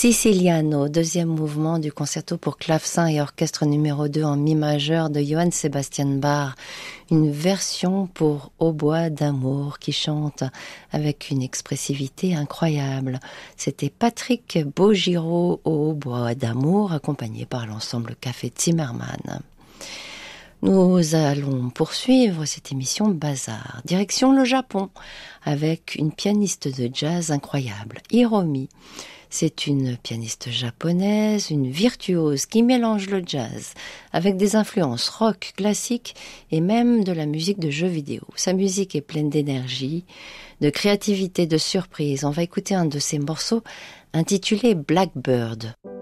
Siciliano, deuxième mouvement du concerto pour clavecin et orchestre numéro 2 en mi majeur de Johann Sebastian Bach. Une version pour hautbois d'amour qui chante avec une expressivité incroyable. C'était Patrick Baugiraud au hautbois d'amour, accompagné par l'ensemble Café Zimmermann. Nous allons poursuivre cette émission Bazar. Direction le Japon, avec une pianiste de jazz incroyable, Hiromi. C'est une pianiste japonaise, une virtuose qui mélange le jazz avec des influences rock, classique et même de la musique de jeux vidéo. Sa musique est pleine d'énergie, de créativité, de surprise. On va écouter un de ses morceaux intitulé Blackbird.